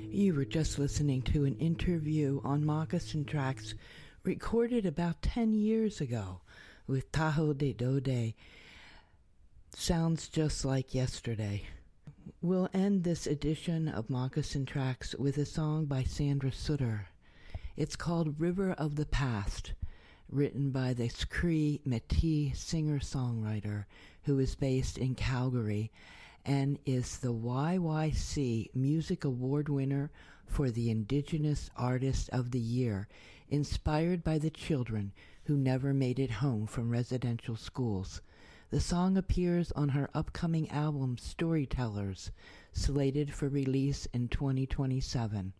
You were just listening to an interview on Moccasin Tracks recorded about 10 years ago with Tahoe de Dode. Sounds just like yesterday. We'll end this edition of Moccasin Tracks with a song by Sandra Sutter. It's called River of the Past, written by the Cree Métis singer-songwriter who is based in Calgary and is the YYC Music Award winner for the Indigenous Artist of the Year, inspired by the children who never made it home from residential schools. The song appears on her upcoming album Storytellers, slated for release in 2027.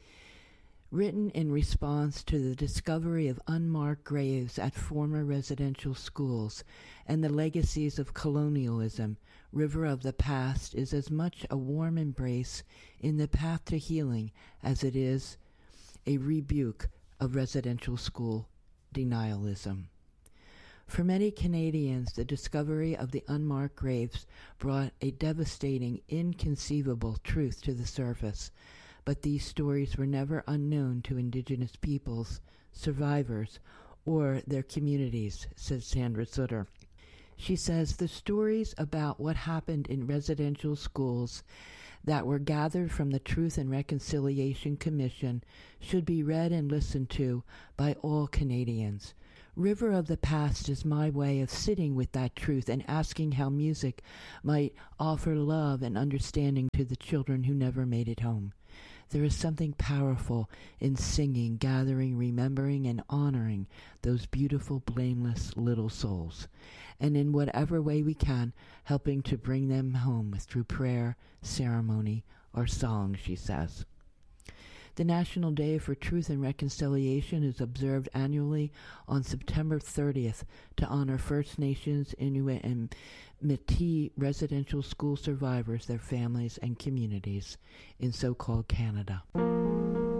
Written in response to the discovery of unmarked graves at former residential schools and the legacies of colonialism, River of the Past is as much a warm embrace in the path to healing as it is a rebuke of residential school denialism. For many Canadians, the discovery of the unmarked graves brought a devastating, inconceivable truth to the surface. But these stories were never unknown to Indigenous peoples, survivors, or their communities, says Sandra Sutter. She says the stories about what happened in residential schools that were gathered from the Truth and Reconciliation Commission should be read and listened to by all Canadians. River of the Past is my way of sitting with that truth and asking how music might offer love and understanding to the children who never made it home. There is something powerful in singing, gathering, remembering, and honoring those beautiful, blameless little souls, and in whatever way we can, helping to bring them home through prayer, ceremony, or song, she says. The National Day for Truth and Reconciliation is observed annually on September 30th to honor First Nations, Inuit, and Métis residential school survivors, their families, and communities in so-called Canada.